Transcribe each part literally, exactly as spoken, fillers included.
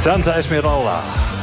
Santa Esmeralda.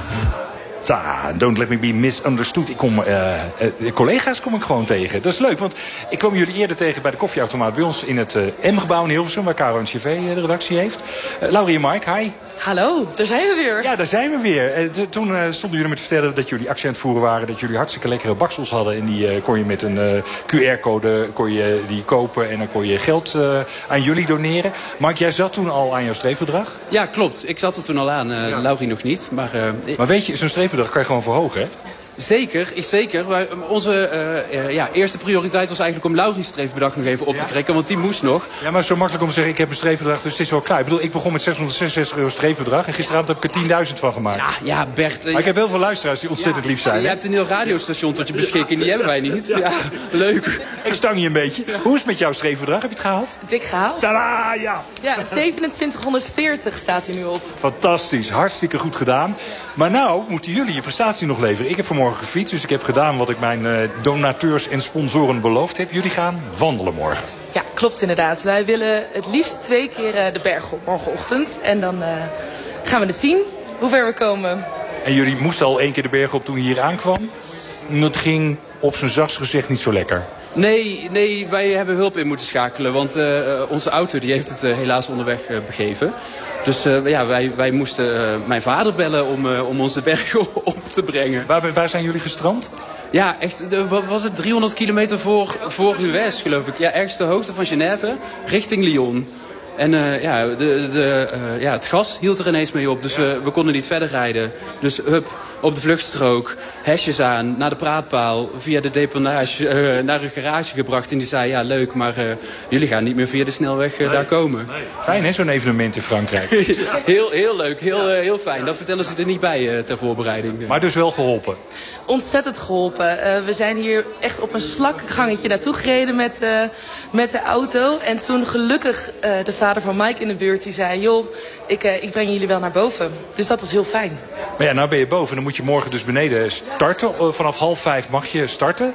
Ta, don't let me be misunderstood. Ik kom, uh, uh, collega's kom ik gewoon tegen. Dat is leuk, want ik kwam jullie eerder tegen bij de koffieautomaat bij ons in het uh, M-gebouw in Hilversum, waar Caro en G V uh, de redactie heeft. Uh, Laurie en Mike, hi. Hallo, daar zijn we weer. Ja, daar zijn we weer. Uh, toen uh, stonden jullie met te vertellen dat jullie actie aan het voeren waren, dat jullie hartstikke lekkere baksels hadden. En die uh, kon je met een uh, Q R-code kon je die kopen en dan kon je geld uh, aan jullie doneren. Mike, jij zat toen al aan jouw streefbedrag? Ja, klopt. Ik zat er toen al aan. Uh, ja. Laurie nog niet. Maar, uh, maar weet je, zo'n streefbedrag kan je gewoon verhogen, hè? Zeker, is zeker. Wij, onze uh, uh, ja, eerste prioriteit was eigenlijk om Laurie's streefbedrag nog even op te krikken, want die moest nog. Ja, maar zo makkelijk om te zeggen, ik heb een streefbedrag, dus het is wel klaar. Ik bedoel, ik begon met zeshonderdzesenzestig euro streefbedrag en gisteravond heb ik er tienduizend van gemaakt. Ja, ja Bert. Uh, maar ik heb heel veel luisteraars die ontzettend ja, lief zijn. Je hè? hebt een heel radiostation tot je beschikking, die hebben wij niet. Ja, ja leuk. Ik stang je een beetje. Hoe is het met jouw streefbedrag? Heb je het gehaald? Dik gehaald. Tadaa, ja. Ja, zevenentwintighonderdveertig staat hij nu op. Fantastisch, hartstikke goed gedaan. Maar nou moeten jullie je prestatie nog leveren. Ik heb vanmorgen gefietst, dus ik heb gedaan wat ik mijn uh, donateurs en sponsoren beloofd heb. Jullie gaan wandelen morgen. Ja, klopt inderdaad. Wij willen het liefst twee keer uh, de berg op morgenochtend. En dan uh, gaan we het zien, hoe ver we komen. En jullie moesten al één keer de berg op toen je hier aankwam. Het ging op zijn zachtst gezegd niet zo lekker. Nee, nee, wij hebben hulp in moeten schakelen. Want uh, onze auto die heeft het uh, helaas onderweg uh, begeven. Dus uh, ja, wij, wij moesten uh, mijn vader bellen om, uh, om ons de berg op te brengen. Waar, waar zijn jullie gestrand? Ja, echt, de, wat was het? driehonderd kilometer voor, voor Hues, geloof ik. Ja, ergens de hoogte van Genève, richting Lyon. En uh, ja, de, de, uh, ja, het gas hield er ineens mee op, dus we, we konden niet verder rijden. Dus hup, op de vluchtstrook, hesjes aan, naar de praatpaal, via de deponage uh, naar een garage gebracht. En die zei, ja leuk, maar uh, jullie gaan niet meer via de snelweg uh, nee, daar komen. Nee. Fijn hè, zo'n evenement in Frankrijk. heel, heel leuk, heel, uh, heel fijn. Dat vertellen ze er niet bij uh, ter voorbereiding. Maar dus wel geholpen? Ontzettend geholpen. Uh, we zijn hier echt op een slaggangetje naartoe gereden met, uh, met de auto. En toen gelukkig uh, de vader van Mike in de buurt, die zei, joh, ik, uh, ik breng jullie wel naar boven. Dus dat is heel fijn. Maar ja, nou ben je boven. Dan moet je morgen dus beneden starten. Vanaf half vijf mag je starten.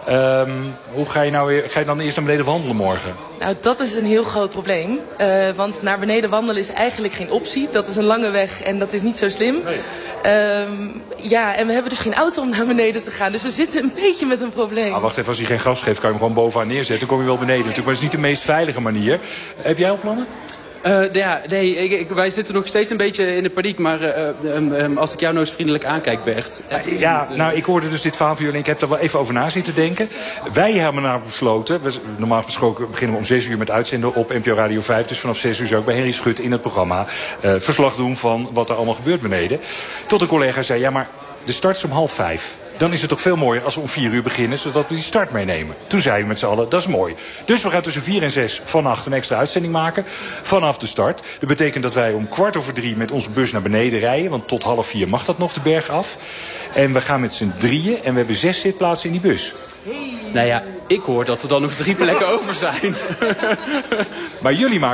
Um, hoe ga je nou weer, ga je dan eerst naar beneden wandelen morgen? Nou, dat is een heel groot probleem. Uh, want naar beneden wandelen is eigenlijk geen optie. Dat is een lange weg en dat is niet zo slim. Nee. Um, ja, en we hebben dus geen auto om naar beneden te gaan. Dus we zitten een beetje met een probleem. Ah, wacht even, als hij geen gas geeft, kan je hem gewoon bovenaan neerzetten. Dan kom je wel beneden natuurlijk. Maar het is niet de meest veilige manier. Heb jij al plannen? Uh, ja, nee, ik, ik, wij zitten nog steeds een beetje in de paniek. Maar uh, um, um, als ik jou nou eens vriendelijk aankijk, Bert. Ja, ja, nou, ik hoorde dus dit verhaal van jullie en ik heb er wel even over na zitten denken. Wij hebben nou besloten, we, normaal gesproken beginnen we om zes uur met uitzenden op N P O Radio vijf. Dus vanaf zes uur zou ik bij Henry Schut in het programma uh, verslag doen van wat er allemaal gebeurt beneden. Tot een collega zei, ja maar de start is om half vijf. Dan is het toch veel mooier als we om vier uur beginnen, zodat we die start meenemen. Toen zeiden we met z'n allen, dat is mooi. Dus we gaan tussen vier en zes vannacht een extra uitzending maken. Vanaf de start. Dat betekent dat wij om kwart over drie met onze bus naar beneden rijden. Want tot half vier mag dat nog de berg af. En we gaan met z'n drieën en we hebben zes zitplaatsen in die bus. Hey. Nou ja, ik hoor dat er dan nog drie plekken over zijn. Maar jullie maken